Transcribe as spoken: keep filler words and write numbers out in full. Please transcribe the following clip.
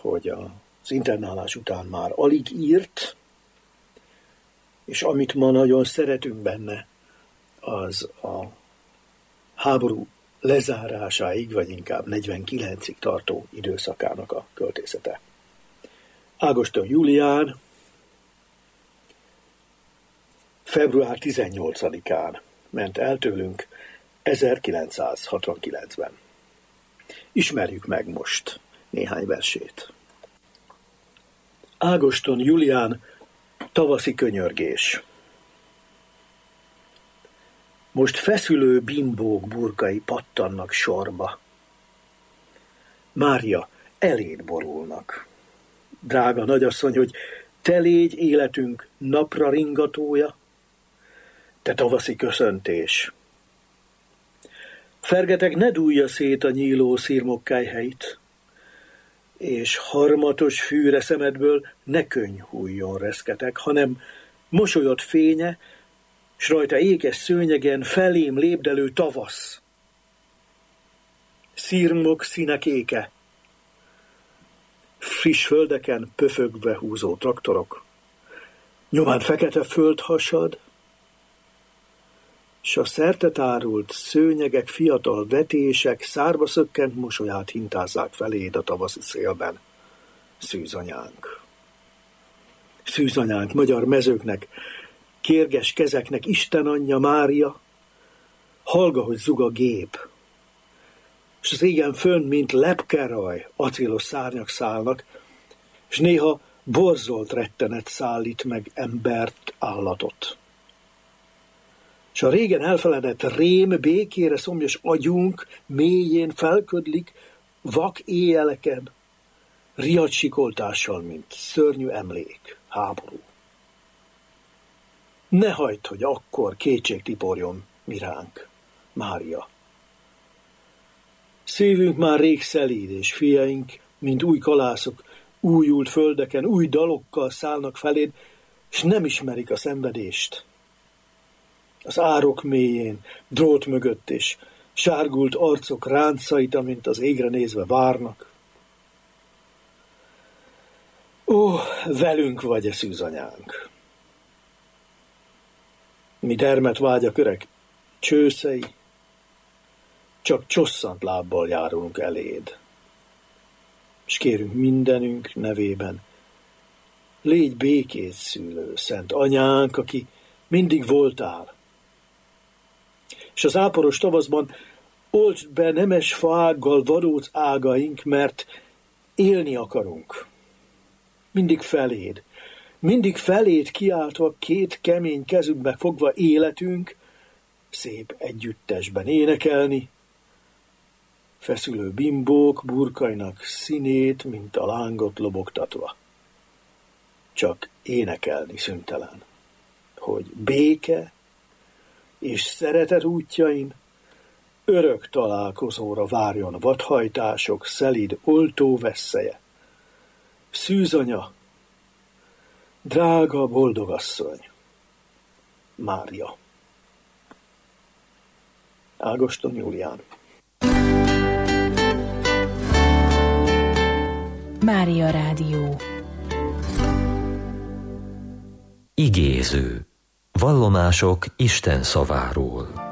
hogy az internálás után már alig írt, és amit ma nagyon szeretünk benne, az a háború lezárásáig, vagy inkább negyvenkilencig tartó időszakának a költészete. Ágoston Julián február tizennyolcadikán ment el tőlünk ezerkilencszázhatvankilencben. Ismerjük meg most néhány versét. Ágoston Julián tavaszi könyörgés. Most feszülő bimbók burkai pattannak sorba. Mária, eléd borulnak. Drága nagyasszony, hogy te légy életünk napra ringatója, te tavaszi köszöntés. Fergetek, ne dúlja szét a nyíló szirmokkályheit, és harmatos fűre szemedből ne könny hújjon reszketek, hanem mosolyod fénye, s rajta ékes szőnyegen felém lépdelő tavasz. Szirmok színek éke, friss földeken pöfögve húzó traktorok, nyomán fekete földhasad, s a szertetárult szőnyegek fiatal vetések szárba szökkent mosolyát hintázzák feléd a tavaszi szélben. Szűzanyánk. Szűzanyánk magyar mezőknek, kérges kezeknek Isten anyja Mária, hallga, hogy zug a gép, s az égen fönn, mint lepkeraj, acélos szárnyak szállnak, s néha borzolt rettenet szállít meg embert, állatot. S a régen elfeledett rém békére szomjas agyunk mélyén felködlik vak éjjeleken, riadt sikoltással, mint szörnyű emlék, háború. Ne hagyd, hogy akkor kétség tiporjon miránk, Mária. Szívünk már rég szelíd, és fiaink, mint új kalászok, újult földeken, új dalokkal szállnak feléd, s nem ismerik a szenvedést. Az árok mélyén, drót mögött és sárgult arcok ráncait, amint az égre nézve várnak. Ó, velünk vagy-e szűzanyánk? Mi dermet vágyak öreg csőszei, csak csosszant lábbal járulunk eléd. S kérünk mindenünk nevében, légy békét szülő, szent anyánk, aki mindig voltál. És az áporos tavaszban oltsd be nemes faággal vadóc ágaink, mert élni akarunk. Mindig feléd, mindig feléd kiáltva, két kemény kezünkbe fogva életünk, szép együttesben énekelni, feszülő bimbók burkainak színét, mint a lángot lobogtatva. Csak énekelni szüntelen, hogy béke és szeretet útjain örök találkozóra várjon vadhajtások szelíd oltó vesszeje. Szűzanya, drága boldogasszony, Mária. Ágoston Julián. Mária Rádió. Igéző. Vallomások Isten szaváról.